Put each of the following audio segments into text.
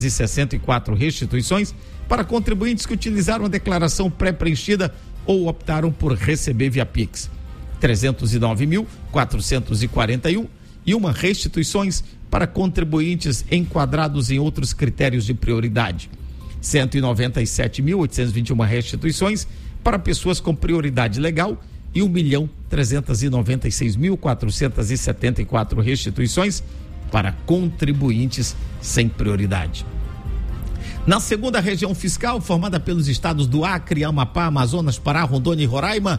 64 restituições para contribuintes que utilizaram a declaração pré-preenchida ou optaram por receber via Pix. 309.441 e uma restituições para contribuintes enquadrados em outros critérios de prioridade. 197.821 restituições para pessoas com prioridade legal e 1.396.474 restituições para contribuintes sem prioridade. Na segunda região fiscal, formada pelos estados do Acre, Amazonas, Pará, Rondônia e Roraima,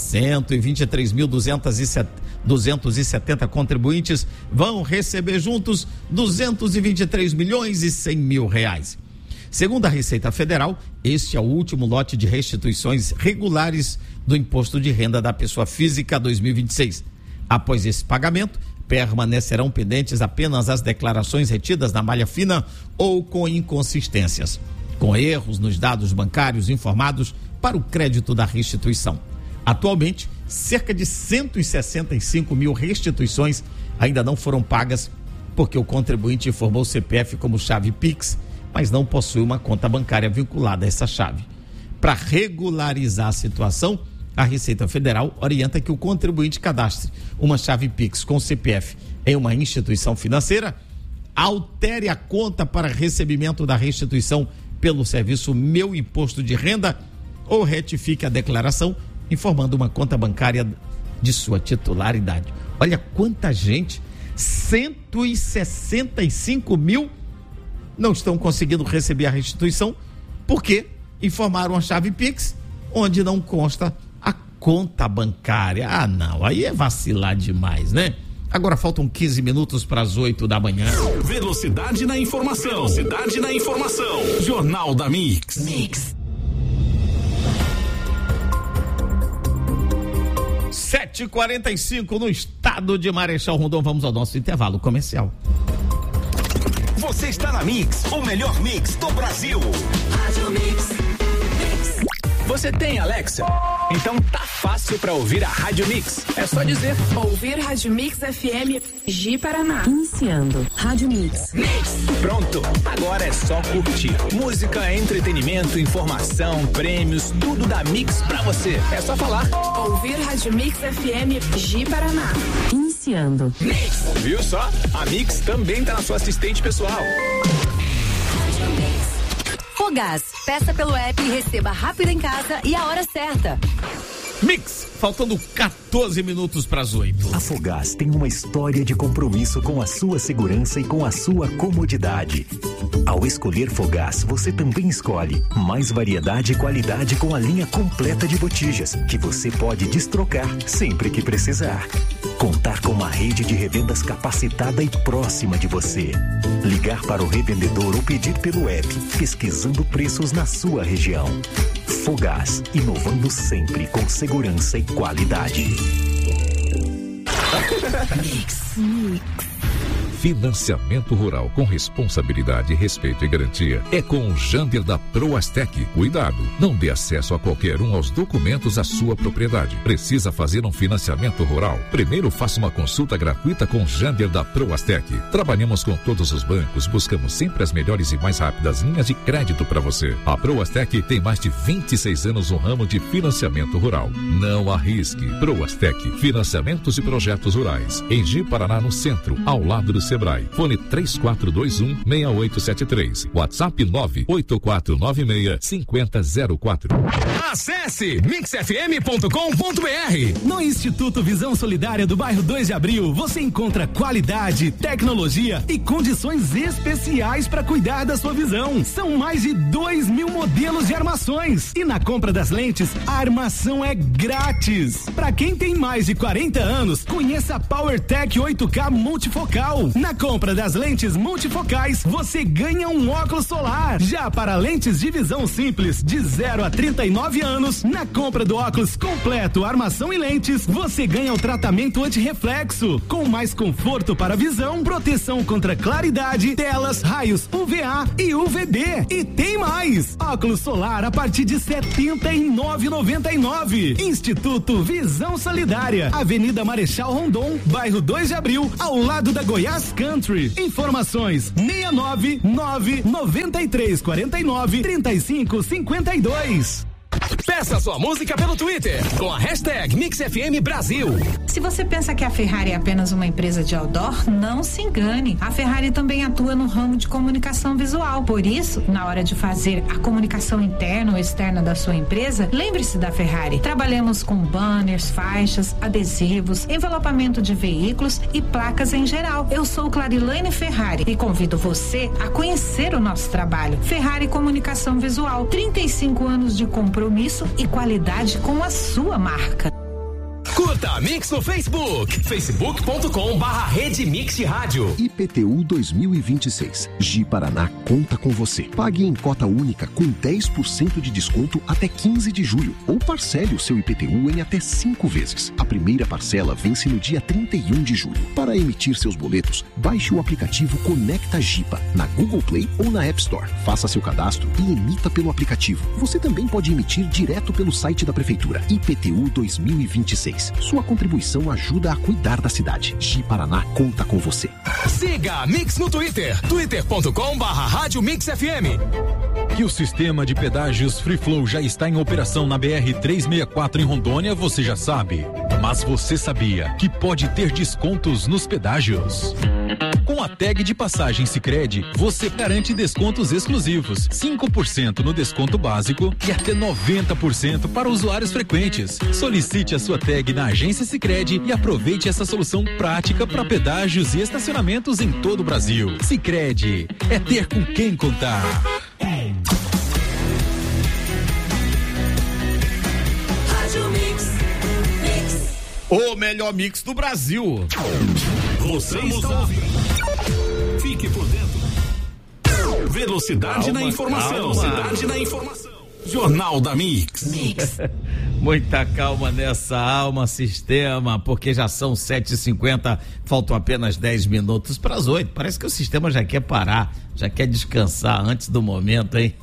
123.270 contribuintes vão receber juntos 223.100.000 reais. Segundo a Receita Federal, este é o último lote de restituições regulares do Imposto de Renda da Pessoa Física 2026. Após esse pagamento, permanecerão pendentes apenas as declarações retidas na malha fina ou com inconsistências, com erros nos dados bancários informados para o crédito da restituição. Atualmente, cerca de 165.000 restituições ainda não foram pagas porque o contribuinte informou o CPF como chave Pix, mas não possui uma conta bancária vinculada a essa chave. Para regularizar a situação, a Receita Federal orienta que o contribuinte cadastre uma chave Pix com CPF em uma instituição financeira, altere a conta para recebimento da restituição pelo serviço Meu Imposto de Renda ou retifique a declaração informando uma conta bancária de sua titularidade. Olha quanta gente, 165 mil não estão conseguindo receber a restituição porque informaram a chave Pix onde não consta a conta bancária. Ah, não, aí é vacilar demais, né? Agora faltam 15 minutos para as 8 da manhã. Velocidade na informação. Velocidade na informação. Jornal da Mix. 7h45 no estado de Marechal Rondon. Vamos ao nosso intervalo comercial. Você está na Mix, o melhor mix do Brasil. Rádio Mix. Você tem Alexa? Então tá fácil pra ouvir a Rádio Mix. É só dizer: ouvir Rádio Mix FM Ji Paraná. Iniciando Rádio Mix. Pronto, agora é só curtir. Música, entretenimento, informação, prêmios, tudo da Mix pra você. É só falar: ouvir Rádio Mix FM Ji Paraná. Iniciando Mix. Viu só? A Mix também tá na sua assistente pessoal. Fogás, peça pelo app e receba rápido em casa e a hora certa. Mix, faltando 14 minutos para as 8. A Fogás tem uma história de compromisso com a sua segurança e com a sua comodidade. Ao escolher Fogás, você também escolhe mais variedade e qualidade com a linha completa de botijas, que você pode destrocar sempre que precisar. Contar com uma rede de revendas capacitada e próxima de você. Ligar para o revendedor ou pedir pelo app, pesquisando preços na sua região. Fogás, inovando sempre com segurança e qualidade. Mix. Financiamento rural com responsabilidade, respeito e garantia é com o Jander da Proastec. Cuidado, não dê acesso a qualquer um aos documentos da sua propriedade. Precisa fazer um financiamento rural? Primeiro faça uma consulta gratuita com o Jander da Proastec. Trabalhamos com todos os bancos, buscamos sempre as melhores e mais rápidas linhas de crédito para você. A Proastec tem mais de 26 anos no ramo de financiamento rural. Não arrisque. Proastec, financiamentos e projetos rurais. Em Ji Paraná, no centro, ao lado do Sebrae. Fone 3421-6873. WhatsApp 98496-5004. Acesse mixfm.com.br. No Instituto Visão Solidária do bairro 2 de Abril, você encontra qualidade, tecnologia e condições especiais para cuidar da sua visão. São mais de 2.000 modelos de armações. E na compra das lentes, a armação é grátis. Para quem tem mais de 40 anos, conheça a PowerTech 8K multifocal. Na compra das lentes multifocais, você ganha um óculos solar. Já para lentes de visão simples, de 0 a 39 anos, na compra do óculos completo, armação e lentes, você ganha o tratamento antirreflexo, com mais conforto para a visão, proteção contra claridade, telas, raios UVA e UVB. E tem mais! Óculos solar a partir de R$ 79,99. Instituto Visão Solidária, Avenida Marechal Rondon, bairro 2 de Abril, ao lado da Goiás Country. Informações 699-9349-3552. Peça sua música pelo Twitter com a hashtag MixFM Brasil. Se você pensa que a Ferrari é apenas uma empresa de outdoor, não se engane. A Ferrari também atua no ramo de comunicação visual. Por isso, na hora de fazer a comunicação interna ou externa da sua empresa, lembre-se da Ferrari. Trabalhamos com banners, faixas, adesivos, envelopamento de veículos e placas em geral. Eu sou Clarilane Ferrari e convido você a conhecer o nosso trabalho. Ferrari Comunicação Visual, 35 anos de compromisso e qualidade com a sua marca. Curta a Mix no Facebook, facebook.com/Rede Mix Rádio. IPTU 2026. Gi Paraná conta com você. Pague em cota única com 10% de desconto até 15 de julho ou parcele o seu IPTU em até 5 vezes. A primeira parcela vence no dia 31 de julho. Para emitir seus boletos, baixe o aplicativo Conecta Gipa na Google Play ou na App Store. Faça seu cadastro e emita pelo aplicativo. Você também pode emitir direto pelo site da Prefeitura. IPTU 2026. Sua contribuição ajuda a cuidar da cidade. Gi Paraná conta com você. Siga a Mix no Twitter, twitter.com/Rádio Mix FM. Que o sistema de pedágios Free Flow já está em operação na BR-364 em Rondônia, você já sabe. Mas você sabia que pode ter descontos nos pedágios? Com a tag de passagem Sicredi, você garante descontos exclusivos, 5% no desconto básico e até 90% para usuários frequentes. Solicite a sua tag na agência Sicredi e aproveite essa solução prática para pedágios e estacionamentos em todo o Brasil. Sicredi, é ter com quem contar. O melhor mix do Brasil. Você está ouvindo. Fique por dentro. Velocidade na informação. Velocidade na informação. Jornal da Mix. Muita calma nessa alma, sistema, porque já são 7h50, faltam apenas 10 minutos para as 8. Parece que o sistema já quer parar, já quer descansar antes do momento, hein?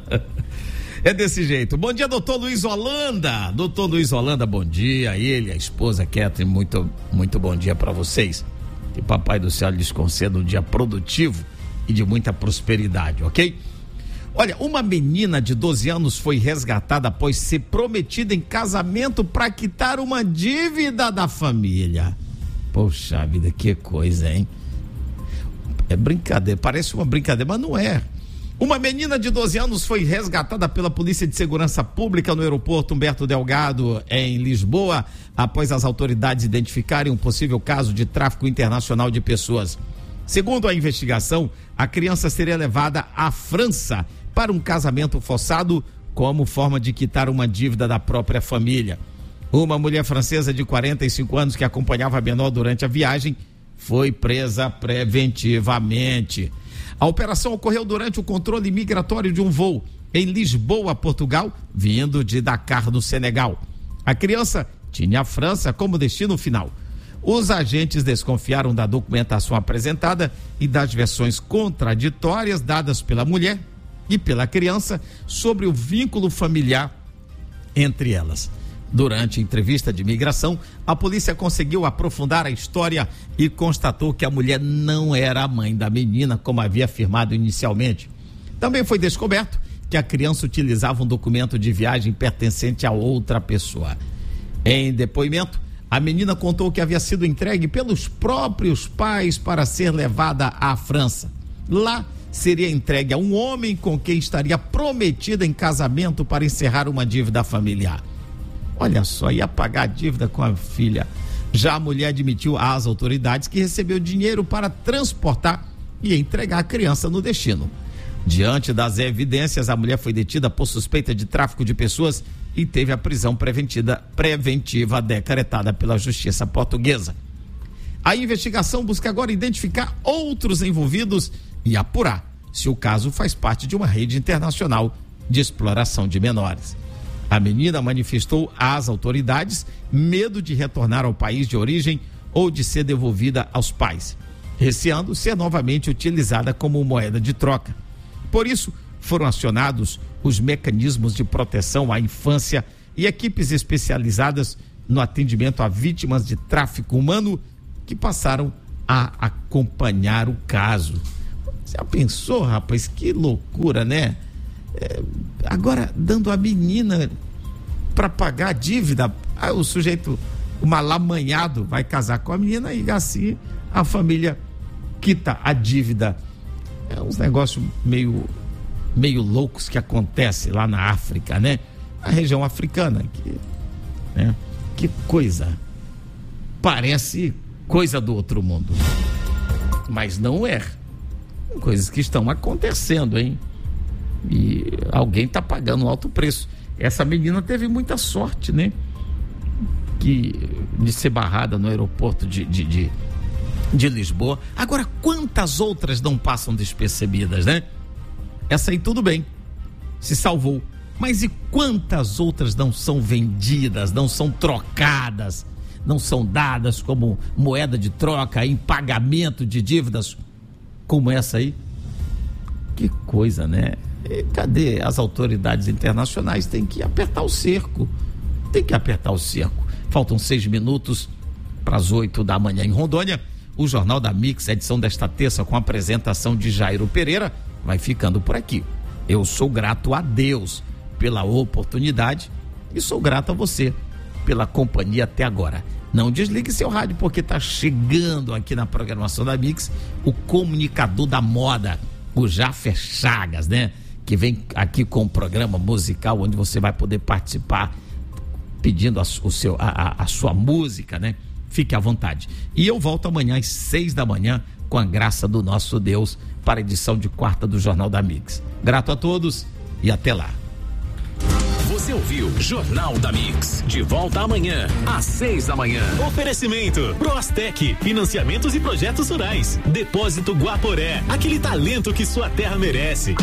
É desse jeito. Bom dia, doutor Luiz Holanda. Doutor Luiz Holanda, bom dia. Ele, a esposa Catherine, muito bom dia para vocês. Que Papai do Céu lhes conceda um dia produtivo e de muita prosperidade, ok? Olha, uma menina de 12 anos foi resgatada após ser prometida em casamento para quitar uma dívida da família. Poxa vida, que coisa, hein? É brincadeira, parece uma brincadeira, mas não é. Uma menina de 12 anos foi resgatada pela Polícia de Segurança Pública no aeroporto Humberto Delgado, em Lisboa, após as autoridades identificarem um possível caso de tráfico internacional de pessoas. Segundo a investigação, a criança seria levada à França para um casamento forçado como forma de quitar uma dívida da própria família. Uma mulher francesa de 45 anos que acompanhava a menor durante a viagem foi presa preventivamente. A operação ocorreu durante o controle migratório de um voo em Lisboa, Portugal, vindo de Dakar, no Senegal. A criança tinha a França como destino final. Os agentes desconfiaram da documentação apresentada e das versões contraditórias dadas pela mulher e pela criança sobre o vínculo familiar entre elas. Durante a entrevista de imigração, a polícia conseguiu aprofundar a história e constatou que a mulher não era a mãe da menina, como havia afirmado inicialmente. Também foi descoberto que a criança utilizava um documento de viagem pertencente a outra pessoa. Em depoimento, a menina contou que havia sido entregue pelos próprios pais para ser levada à França. Lá, seria entregue a um homem com quem estaria prometida em casamento para encerrar uma dívida familiar. Olha só, ia pagar a dívida com a filha. Já a mulher admitiu às autoridades que recebeu dinheiro para transportar e entregar a criança no destino. Diante das evidências, a mulher foi detida por suspeita de tráfico de pessoas e teve a prisão preventiva decretada pela Justiça Portuguesa. A investigação busca agora identificar outros envolvidos e apurar se o caso faz parte de uma rede internacional de exploração de menores. A menina manifestou às autoridades medo de retornar ao país de origem ou de ser devolvida aos pais, receando ser novamente utilizada como moeda de troca. Por isso, foram acionados os mecanismos de proteção à infância e equipes especializadas no atendimento a vítimas de tráfico humano que passaram a acompanhar o caso. Você já pensou, rapaz? Que loucura, né? Agora, dando a menina para pagar a dívida, o sujeito, o malamanhado, vai casar com a menina e assim a família quita a dívida. É uns negócios meio loucos que acontece lá na África, né? Na região africana, que coisa. Parece coisa do outro mundo, mas não é. Coisas que estão acontecendo, hein? E alguém está pagando um alto preço. Essa menina teve muita sorte, né? De ser barrada no aeroporto de Lisboa. Agora, quantas outras não passam despercebidas, né? Essa aí tudo bem, se salvou. Mas e quantas outras não são vendidas, não são trocadas, não são dadas como moeda de troca em pagamento de dívidas como essa aí? Que coisa, né? E cadê as autoridades internacionais? Tem que apertar o cerco. Faltam 6 minutos para as 8 da manhã em Rondônia. O Jornal da Mix, edição desta terça, com a apresentação de Jairo Pereira, vai ficando por aqui. Eu sou grato a Deus pela oportunidade e sou grato a você pela companhia até agora. Não desligue seu rádio, porque está chegando aqui na programação da Mix o comunicador da moda, o Jaffer Chagas, né? Que vem aqui com um programa musical onde você vai poder participar pedindo a sua música, né? Fique à vontade. E eu volto amanhã às 6 da manhã com a graça do nosso Deus para a edição de quarta do Jornal da Mix. Grato a todos e até lá. Você ouviu Jornal da Mix. De volta amanhã, às 6 da manhã. Oferecimento Proastec, financiamentos e projetos rurais. Depósito Guaporé, aquele talento que sua terra merece.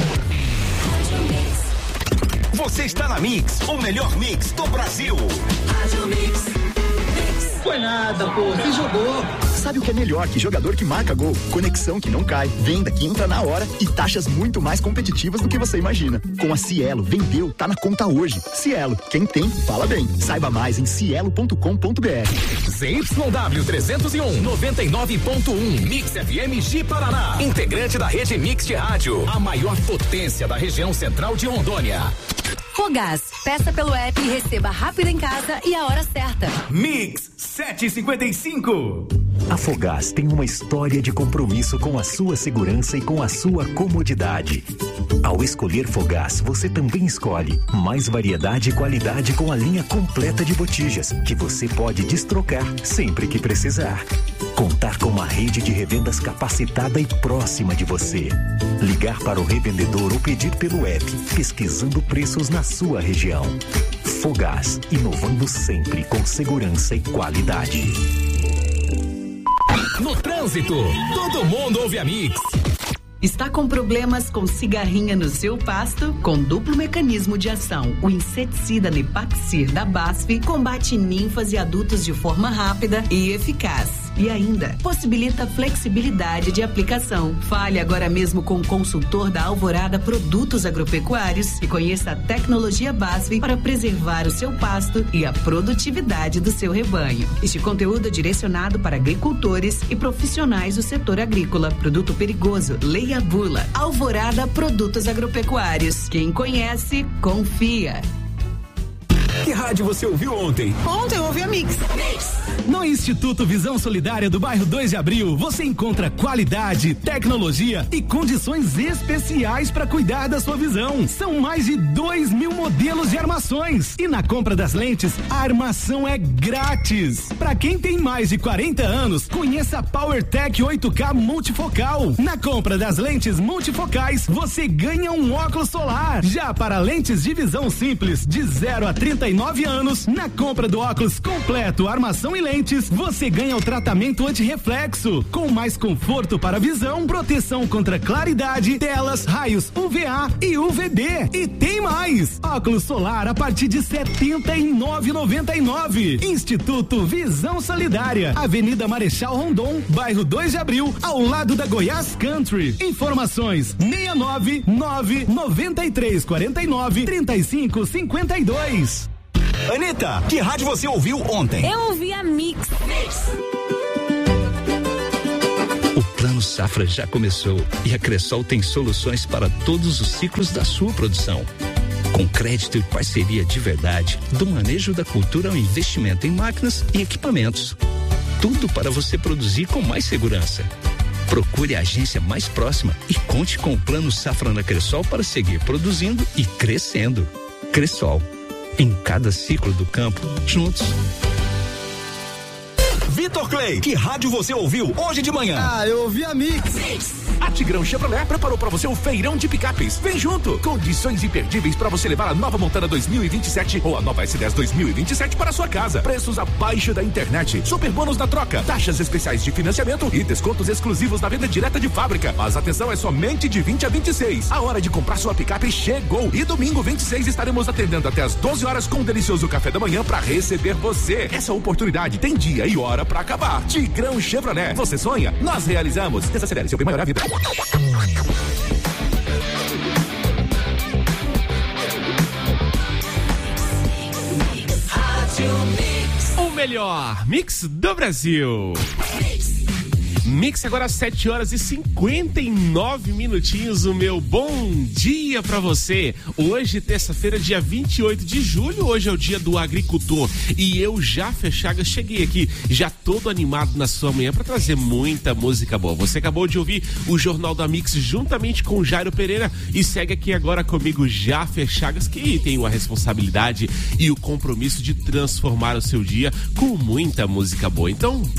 Você está na Mix, o melhor mix do Brasil. Rádio Mix. Foi nada, pô, você jogou. Sabe o que é melhor que jogador que marca gol? Conexão que não cai, venda que entra na hora e taxas muito mais competitivas do que você imagina. Com a Cielo, vendeu, tá na conta hoje. Cielo, quem tem, fala bem. Saiba mais em cielo.com.br. ZYW 301, 99.1, Mix FM Ji Paraná. Integrante da rede Mix de Rádio, a maior potência da região central de Rondônia. Fogás, peça pelo app e receba rápido em casa e a hora certa. Mix 7:55. A Fogás tem uma história de compromisso com a sua segurança e com a sua comodidade. Ao escolher Fogás, você também escolhe mais variedade e qualidade com a linha completa de botijas, que você pode destrocar sempre que precisar. Contar com uma rede de revendas capacitada e próxima de você. Ligar para o revendedor ou pedir pelo app, pesquisando preços na sua região. Fogás, inovando sempre com segurança e qualidade. No trânsito, todo mundo ouve a Mix. Está com problemas com cigarrinha no seu pasto? Com duplo mecanismo de ação, o inseticida Nepaxir da BASF combate ninfas e adultos de forma rápida e eficaz. E ainda, possibilita flexibilidade de aplicação. Fale agora mesmo com o consultor da Alvorada Produtos Agropecuários e conheça a tecnologia BASF para preservar o seu pasto e a produtividade do seu rebanho. Este conteúdo é direcionado para agricultores e profissionais do setor agrícola. Produto perigoso, leia a bula. Alvorada Produtos Agropecuários. Quem conhece, confia. Que rádio você ouviu ontem? Ontem eu ouvi a Mix. No Instituto Visão Solidária do bairro 2 de Abril, você encontra qualidade, tecnologia e condições especiais para cuidar da sua visão. São mais de 2.000 modelos de armações. E na compra das lentes, a armação é grátis. Para quem tem mais de 40 anos, conheça a PowerTech 8K multifocal. Na compra das lentes multifocais, você ganha um óculos solar. Já para lentes de visão simples, de 0 a 39 anos, na compra do óculos completo, armação e lentes, você ganha o tratamento anti-reflexo, com mais conforto para a visão, proteção contra claridade, telas, raios UVA e UVB. E tem mais! Óculos solar a partir de R$ 79,99. Instituto Visão Solidária, Avenida Marechal Rondon, bairro 2 de Abril, ao lado da Goiás Country. Informações 699-9349-3552. Anitta, que rádio você ouviu ontem? Eu ouvi a Mix. Plano Safra já começou e a Cressol tem soluções para todos os ciclos da sua produção. Com crédito e parceria de verdade, do manejo da cultura ao investimento em máquinas e equipamentos. Tudo para você produzir com mais segurança. Procure a agência mais próxima e conte com o Plano Safra na Cressol para seguir produzindo e crescendo. Cressol, em cada ciclo do campo, juntos. Vitor Clay, que rádio você ouviu hoje de manhã? Eu ouvi a Mix. A Tigrão Chevrolet preparou para você o feirão de picapes. Vem junto! Condições imperdíveis para você levar a nova Montana 2027 ou a nova S10 2027 para sua casa. Preços abaixo da internet. Super bônus na troca. Taxas especiais de financiamento e descontos exclusivos na venda direta de fábrica. Mas atenção, é somente de 20 a 26. A hora de comprar sua picape chegou. E domingo 26 estaremos atendendo até as 12 horas com um delicioso café da manhã para receber você. Essa oportunidade tem dia e hora para acabar. Tigrão Chevrolet. Você sonha? Nós realizamos. Desacelere seu bem maior a vida. O melhor mix do Brasil. Mix agora às 7 horas e 59 minutinhos. O meu bom dia pra você. Hoje, terça-feira, dia 28 de julho. Hoje é o dia do agricultor. E eu, Jaffer Chagas, cheguei aqui já todo animado na sua manhã pra trazer muita música boa. Você acabou de ouvir o Jornal da Mix juntamente com o Jairo Pereira. E segue aqui agora comigo, Jaffer Chagas, que tem a responsabilidade e o compromisso de transformar o seu dia com muita música boa. Então,